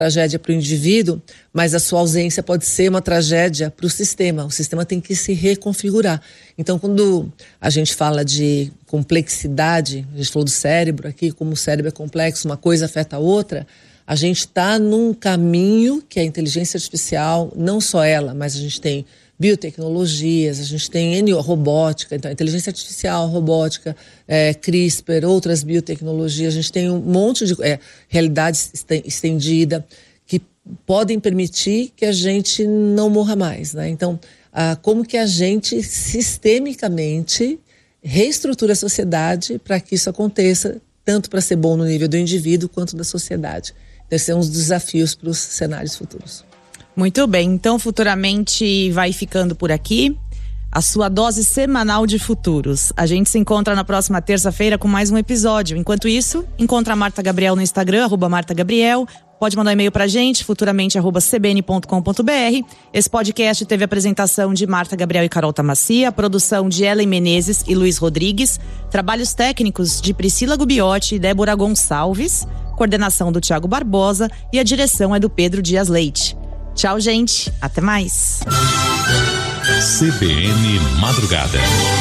tragédia para o indivíduo, mas a sua ausência pode ser uma tragédia para o sistema. O sistema tem que se reconfigurar. Então, quando a gente fala de complexidade, a gente falou do cérebro aqui, como o cérebro é complexo, uma coisa afeta a outra, a gente está num caminho que a inteligência artificial, não só ela, mas a gente tem biotecnologias, a gente tem robótica, então inteligência artificial, robótica, CRISPR, outras biotecnologias, a gente tem um monte de realidade estendida que podem permitir que a gente não morra mais, né? Então, como que a gente sistemicamente reestrutura a sociedade para que isso aconteça, tanto para ser bom no nível do indivíduo quanto da sociedade. Esses são os desafios para os cenários futuros. Muito bem, então futuramente vai ficando por aqui a sua dose semanal de futuros. A gente se encontra na próxima terça-feira com mais um episódio. Enquanto isso, encontra a Marta Gabriel no Instagram, @MartaGabriel. Pode mandar um e-mail pra gente, futuramente@cbn.com.br. Esse podcast teve a apresentação de Marta Gabriel e Carol Tamassia, produção de Ellen Menezes e Luiz Rodrigues, trabalhos técnicos de Priscila Gubiotti e Débora Gonçalves, coordenação do Thiago Barbosa e a direção é do Pedro Dias Leite. Tchau, gente. Até mais. CBN Madrugada.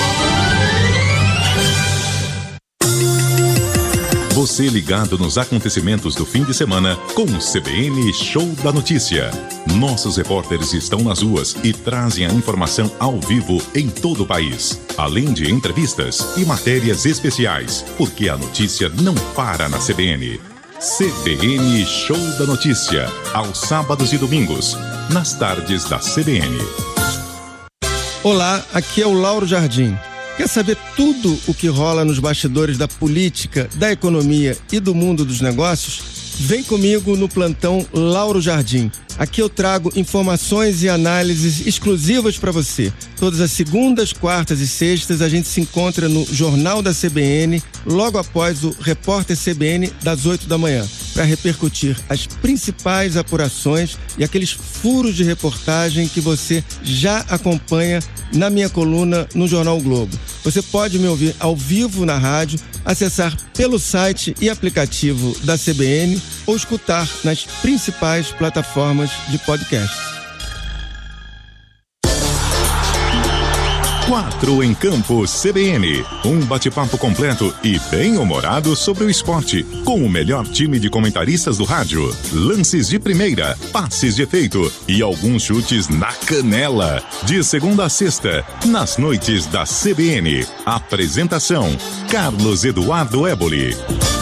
Você ligado nos acontecimentos do fim de semana com o CBN Show da Notícia. Nossos repórteres estão nas ruas e trazem a informação ao vivo em todo o país. Além de entrevistas e matérias especiais, porque a notícia não para na CBN. CBN Show da Notícia, aos sábados e domingos, nas tardes da CBN. Olá, aqui é o Lauro Jardim. Quer saber tudo o que rola nos bastidores da política, da economia e do mundo dos negócios? Vem comigo no plantão Lauro Jardim. Aqui eu trago informações e análises exclusivas para você. Todas as segundas, quartas e sextas a gente se encontra no Jornal da CBN, logo após o Repórter CBN das 8 da manhã, para repercutir as principais apurações e aqueles furos de reportagem que você já acompanha na minha coluna no Jornal o Globo. Você pode me ouvir ao vivo na rádio, acessar pelo site e aplicativo da CBN ou escutar nas principais plataformas de podcast. 4 em Campo CBN. Um bate-papo completo e bem-humorado sobre o esporte, com o melhor time de comentaristas do rádio. Lances de primeira, passes de efeito e alguns chutes na canela. De segunda a sexta, nas noites da CBN. Apresentação: Carlos Eduardo Éboli.